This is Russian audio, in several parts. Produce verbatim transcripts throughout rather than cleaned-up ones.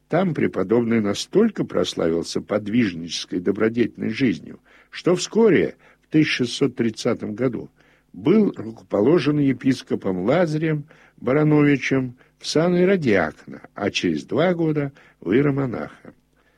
Там преподобный настолько прославился подвижнической добродетельной жизнью, что вскоре, в тысяча шестьсот тридцатом году, был рукоположен епископом Лазарем Барановичем в сан иродиакона, а через два года в иеромонаха.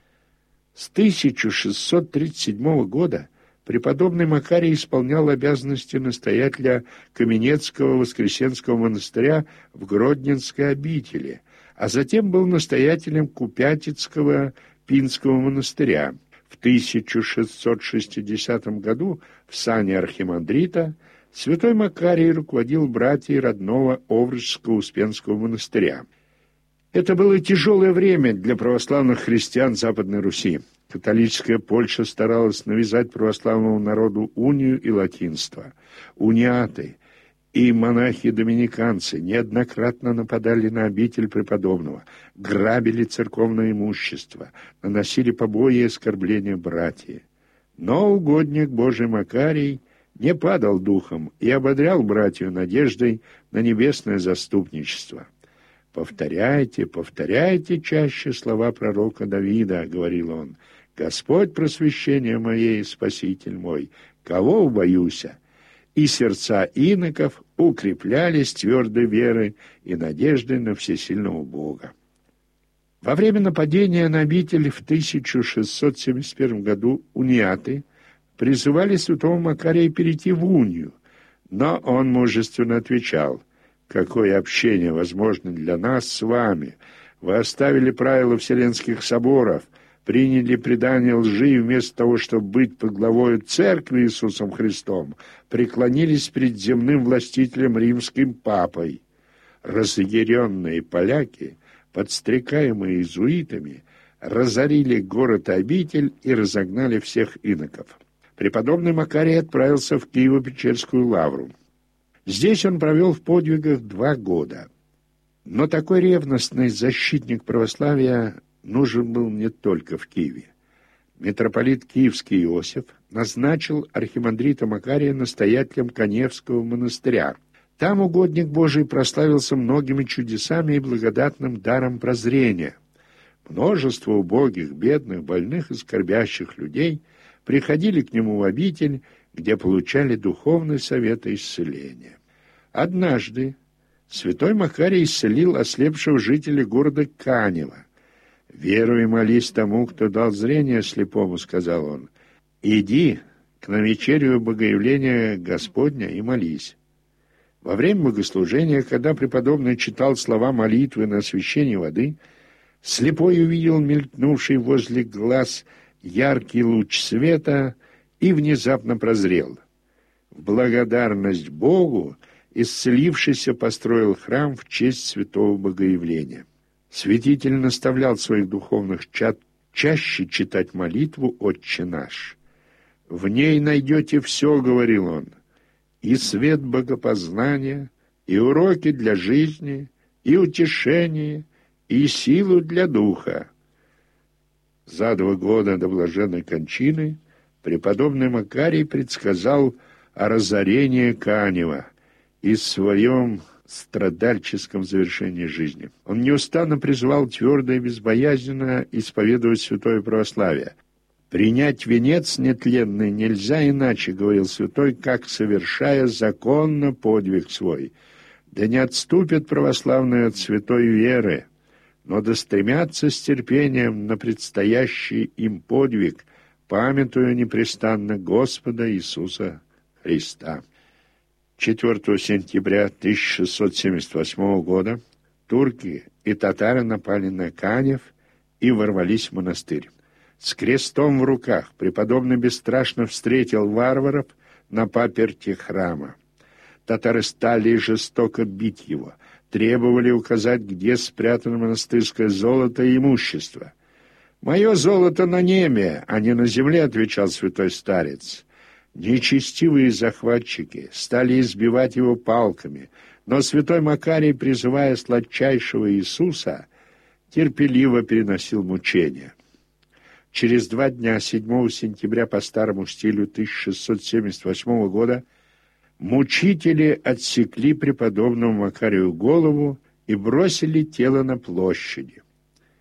С тысяча шестьсот тридцать седьмого года преподобный Макарий исполнял обязанности настоятеля Каменецкого Воскресенского монастыря в Гродненской обители, а затем был настоятелем Купятицкого Пинского монастыря. В тысяча шестьсот шестидесятом году в сане архимандрита святой Макарий руководил братьей родного Овручского Успенского монастыря. Это было тяжелое время для православных христиан Западной Руси. Католическая Польша старалась навязать православному народу унию и латинство. Униаты и монахи-доминиканцы неоднократно нападали на обитель преподобного, грабили церковное имущество, наносили побои и оскорбления братьям. Но угодник Божий Макарий не падал духом и ободрял братью надеждой на небесное заступничество. «Повторяйте, повторяйте чаще слова пророка Давида», — говорил он, — «Господь просвещение мое и Спаситель мой, кого убоюся?» И сердца иноков укреплялись твердой верой и надеждой на всесильного Бога. Во время нападения на обитель в тысяча шестьсот семьдесят первом году униаты призывали святого Макария перейти в унию, но он мужественно отвечал: «Какое общение возможно для нас с вами? Вы оставили правила Вселенских соборов, приняли предание лжи и вместо того, чтобы быть под главою Церкви Иисусом Христом, преклонились перед земным властителем римским папой». Разъяренные поляки, подстрекаемые иезуитами, разорили город-обитель и разогнали всех иноков. Преподобный Макарий отправился в Киево-Печерскую лавру. Здесь он провел в подвигах два года. Но такой ревностный защитник православия нужен был не только в Киеве. Митрополит Киевский Иосиф назначил архимандрита Макария настоятелем Каневского монастыря. Там угодник Божий прославился многими чудесами и благодатным даром прозрения. Множество убогих, бедных, больных и скорбящих людей приходили к нему в обитель, где получали духовный совет и исцеление. Однажды святой Макарий исцелил ослепшего жителя города Канева. «Веруй и молись тому, кто дал зрение слепому», — сказал он. «Иди к навечерию Богоявления Господня и молись». Во время богослужения, когда преподобный читал слова молитвы на освящение воды, слепой увидел мелькнувший возле глаз яркий луч света и внезапно прозрел. В благодарность Богу исцелившийся построил храм в честь святого Богоявления. Святитель наставлял своих духовных чад чаще читать молитву «Отче наш». «В ней найдете все», — говорил он, — «и свет богопознания, и уроки для жизни, и утешение, и силу для духа». За два года до блаженной кончины преподобный Макарий предсказал о разорении Канева и своем страдальческом завершении жизни. Он неустанно призывал твердо и безбоязненно исповедовать святое православие. «Принять венец нетленный нельзя иначе, — говорил святой, — как совершая законно подвиг свой. Да не отступят православные от святой веры, но да стремятся с терпением на предстоящий им подвиг, памятуя непрестанно Господа Иисуса Христа». четвёртого сентября тысяча шестьсот семьдесят восьмого года турки и татары напали на Канев и ворвались в монастырь. С крестом в руках преподобный бесстрашно встретил варваров на паперти храма. Татары стали жестоко бить его, требовали указать, где спрятано монастырское золото и имущество. «Мое золото на неме, а не на земле», — отвечал святой старец. Нечестивые захватчики стали избивать его палками, но святой Макарий, призывая сладчайшего Иисуса, терпеливо переносил мучения. Через два дня, седьмого сентября по старому стилю тысяча шестьсот семьдесят восьмого года, мучители отсекли преподобному Макарию голову и бросили тело на площади.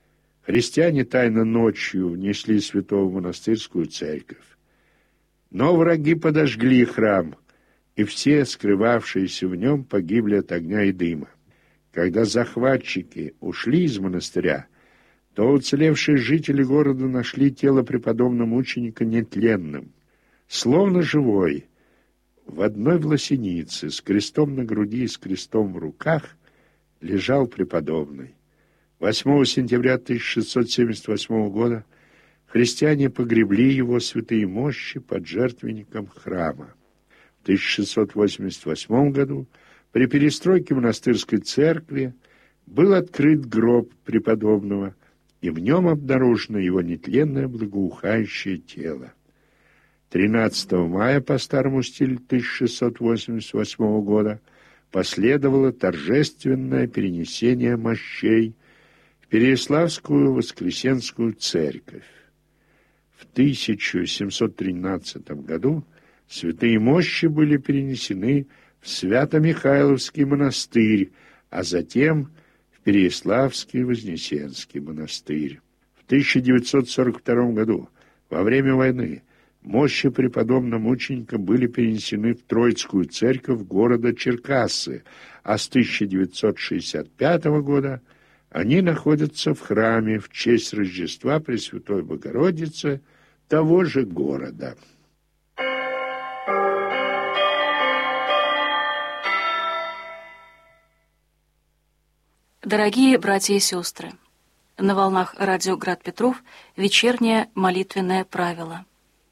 Христиане тайно ночью внесли святого в монастырскую церковь. Но враги подожгли храм, и все, скрывавшиеся в нем, погибли от огня и дыма. Когда захватчики ушли из монастыря, то уцелевшие жители города нашли тело преподобного мученика нетленным. Словно живой, в одной власенице, с крестом на груди и с крестом в руках, лежал преподобный. восьмого сентября тысяча шестьсот семьдесят восьмого года христиане погребли его святые мощи под жертвенником храма. В тысяча шестьсот восемьдесят восьмом году при перестройке монастырской церкви был открыт гроб преподобного, и в нем обнаружено его нетленное благоухающее тело. тринадцатого мая по старому стилю тысяча шестьсот восемьдесят восьмого года последовало торжественное перенесение мощей в Переяславскую Воскресенскую церковь. В тысяча семьсот тринадцатом году святые мощи были перенесены в Свято-Михайловский монастырь, а затем в Переяславский Вознесенский монастырь. В тысяча девятьсот сорок втором году, во время войны, мощи преподобного мученика были перенесены в Троицкую церковь города Черкассы, а с тысяча девятьсот шестьдесят пятого года они находятся в храме в честь Рождества Пресвятой Богородицы того же города. Дорогие братья и сестры, на волнах радио «Град Петров» вечернее молитвенное правило.